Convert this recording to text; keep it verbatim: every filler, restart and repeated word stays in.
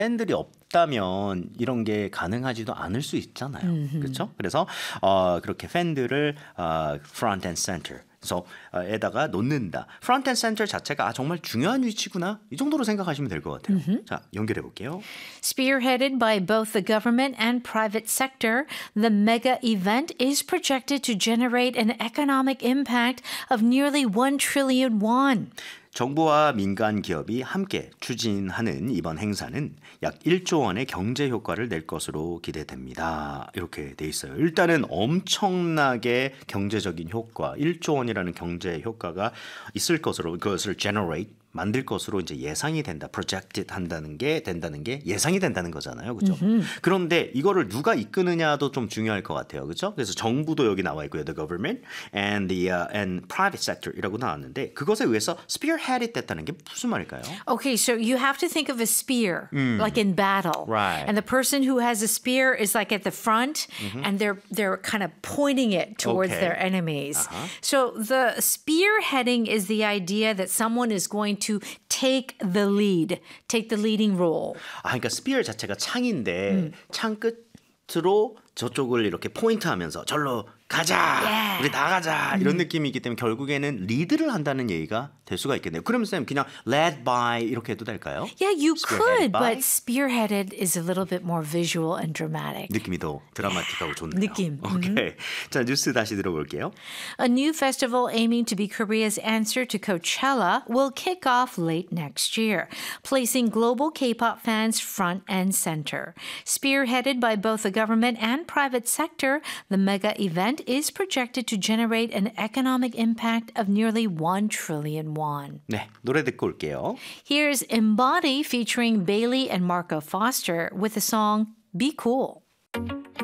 팬들이 없다면 이런 게 가능하지도 않을 수 있잖아요. 그렇죠? 그래서 어, 그렇게 팬들을 어, front and center 그래서 어, 에다가 놓는다. front and center 자체가 아, 정말 중요한 위치구나. 이 정도로 생각하시면 될 것 같아요. 자, 연결해 볼게요. Spearheaded by both the government and private sector, the mega event is projected to generate an economic impact of nearly one trillion won. 정부와 민간 기업이 함께 추진하는 이번 행사는 약 일조 원의 경제 효과를 낼 것으로 기대됩니다. 이렇게 돼 있어요. 일단은 엄청나게 경제적인 효과, 일조 원이라는 경제 효과가 있을 것으로 그것을 generate 만들 것으로 이제 예상이 된다. projected 한다는 게 된다는 게 예상이 된다는 거잖아요. 그렇죠? 그런데 이거를 누가 이끄느냐도 좀 중요할 것 같아요. 그렇죠? 그래서 정부도 여기 나와 있고요. The government and the uh, and private sector이라고 나왔는데 그것에 의해서 spearheaded 됐다는 게 무슨 말일까요? Okay, so you have to think of a spear, like in battle. Right. And the person who has a spear is like at the front, and they're they're kind of pointing it towards Okay. their enemies. Uh-huh. So the spearheading is the idea that someone is going to take the lead, take the leading role. 아, 그러니까 spear 자체가 창인데 창 끝으로 저쪽을 이렇게 포인트하면서 절로 가자, Yeah. 우리 나가자 이런 느낌이기 때문에 결국에는 리드를 한다는 얘기가 될 수가 있겠네요. 그러면 쌤 그냥 led by 이렇게 해도 될까요? Yeah, you Spearheaded could, by? but spearheaded is a little bit more visual and dramatic. 느낌이 더 드라마틱하고 좋네요. 느낌. 오케이. 자, 뉴스 다시 들어볼게요. A new festival aiming to be Korea's answer to Coachella will kick off late next year, placing global K-pop fans front and center. Spearheaded by both the government and private sector, the mega event is projected to generate an economic impact of nearly one trillion won. 네, 노래 듣고 올게요. Here's Embody featuring Bailey and Marco Foster with the song Be Cool.